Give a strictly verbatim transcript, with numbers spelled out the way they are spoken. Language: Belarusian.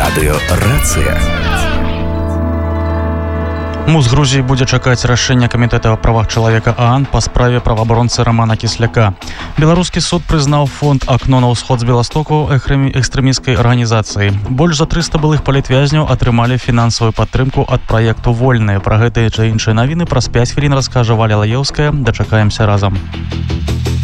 Радыёрацыя. МУЗ Грузіі будзе чакаць рашэння камітэта па правах чалавека ААН па справе праваабаронцы Рамана Кісляка. Беларускі суд прызнаў фонд «Акно на ўсход» з Беластоку экстрэмісцкай арганізацыі. Больш за трыста былых палітвязняў атрымалі фінансавую падтрымку ад праекту «Вольныя». Пра гэтыя чи іншыя навіны праз пяць хвілін раскажа Валя Лаеўская. Дачакаемся разам.